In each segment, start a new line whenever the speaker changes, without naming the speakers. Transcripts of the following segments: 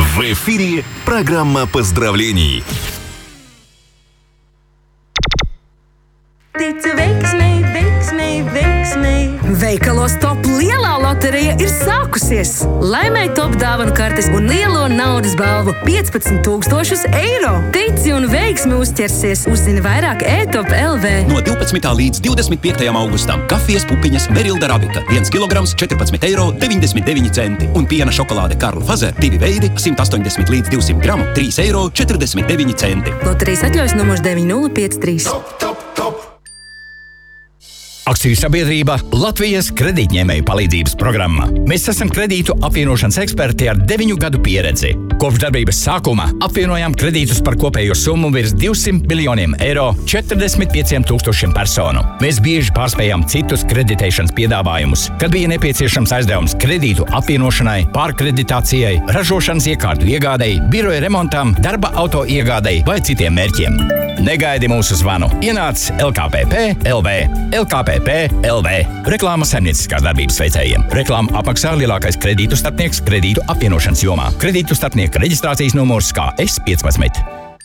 В эфире программа поздравлений.
Ticu veiksmei, veiksmei, veiksmei.
Veikalos Top lielā loterija ir sākusies.
Laimē top dāvanu kartes un lielo naudas balvu 15,000 eiro.
Tici un veiksmi uzķersies.
Uzzini vairāk e-top LV.
No 12. līdz 25. augustam kafijas pupiņas Merilda Rabika 1 kg 14,99 eiro un piena šokolāde Karla Fazer 2 veidi 180 līdz 200 gramu 3,49 eiro.
Loterijas atļaujas numurs 9053.
Akciju sabiedrība Latvijas kredītņēmēju palīdzības programma. Mēs esam kredītu apvienošanas eksperti ar 9 gadu pieredzi. Kopš darbības sākuma apvienojām kredītus par kopējo summu virs 200 miljoniem eiro 45,000 personu. Mēs bieži pārspējām citus kreditēšanas piedāvājumus, kad bija nepieciešams aizdevums kredītu apvienošanai, pārkreditācijai, ražošanas iekārtu iegādei, biroja remontam, darba auto iegādei vai citiem mērķiem. Negaidi mūsu zvanu. Ienāc LKPP LV. LKPP LV. Reklāma saimnieciskās darbības veicējiem. Reklāma apmaksā lielākais kredītu starpnieks kredītu apvienošanas jomā. Kredītu starpnieka reģistrācijas numurs kā S15.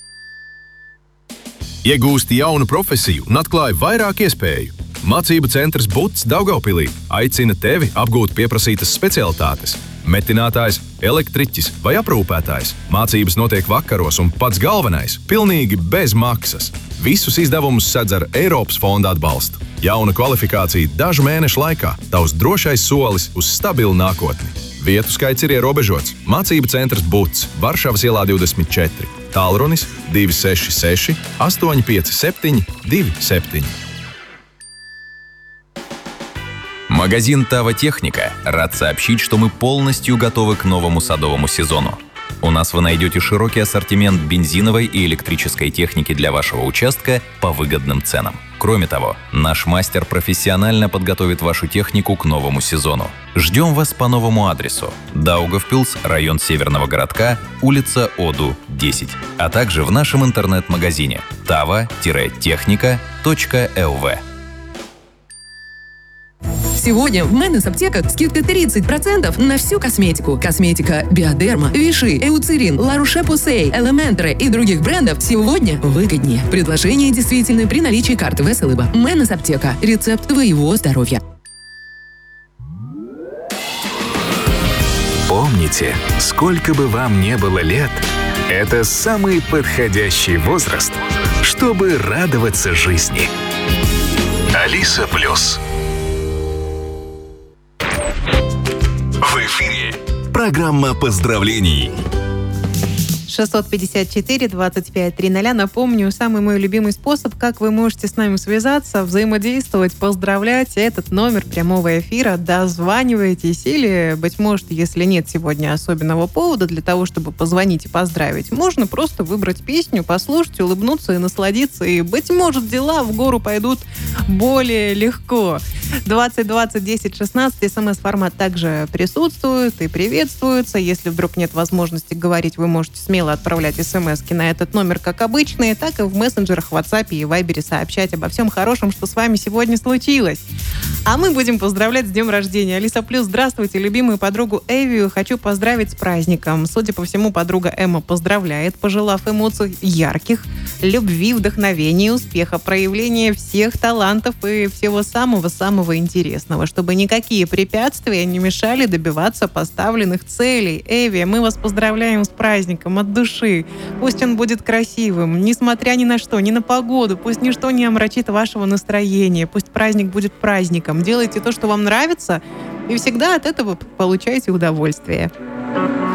Iegūsti jaunu profesiju un atklāji vairāk iespēju. Mācību centrs BUTS Daugavpilī aicina tevi apgūt pieprasītas specialitātes. Metinātājs, elektriķis vai aprūpētājs. Mācības notiek vakaros un pats galvenais – pilnīgi bez maksas. Visus izdevumus sedz ar Eiropas fonda atbalstu. Jauna kvalifikācija dažu mēnešu laikā. Tavs drošais solis uz stabilu nākotni. Vietu skaits ir ierobežots. Mācību centrs BUTS Varšavas ielā 24. Tālrunis 266 857 27.
Магазин «Тава Техника» рад сообщить, что мы полностью готовы к новому садовому сезону. У нас вы найдете широкий ассортимент бензиновой и электрической техники для вашего участка по выгодным ценам. Кроме того, наш мастер профессионально подготовит вашу технику к новому сезону. Ждем вас по новому адресу: Даугавпилс, район Северного городка, улица Оду, 10, а также в нашем интернет-магазине tava-техника.lv.
Сегодня в Менес аптеках скидка 30% на всю косметику. Косметика Биодерма, Виши, Эуцерин, Ла Роше-Посей, Элементре и других брендов сегодня выгоднее. Предложение действительно при наличии карты ВСЛБ. Менес аптека. Рецепт твоего здоровья.
Помните, сколько бы вам не было лет, это самый подходящий возраст, чтобы радоваться жизни. Алиса Плюс. В эфире программа поздравлений.
654-25-00. Напомню, самый мой любимый способ, как вы можете с нами связаться, взаимодействовать, поздравлять. Этот номер прямого эфира. Дозванивайтесь или, быть может, если нет сегодня особенного повода для того, чтобы позвонить и поздравить, можно просто выбрать песню, послушать, улыбнуться и насладиться. И, быть может, дела в гору пойдут более легко. 20-20-10-16. СМС-формат также присутствует и приветствуется. Если вдруг нет возможности говорить, вы можете смело отправлять смс-ки на этот номер, как обычные, так и в мессенджерах, WhatsApp и Viber сообщать обо всем хорошем, что с вами сегодня случилось. А мы будем поздравлять с днем рождения. Алиса Плюс, здравствуйте, любимую подругу Эвию хочу поздравить с праздником. Судя по всему, подруга Эмма поздравляет, пожелав эмоций ярких, любви, вдохновения, успеха, проявления всех талантов и всего самого-самого интересного, чтобы никакие препятствия не мешали добиваться поставленных целей. Эвия, мы вас поздравляем с праздником от души. Пусть он будет красивым, несмотря ни на что, ни на погоду. Пусть ничто не омрачит вашего настроения. Пусть праздник будет праздником. Делайте то, что вам нравится, и всегда от этого получайте удовольствие.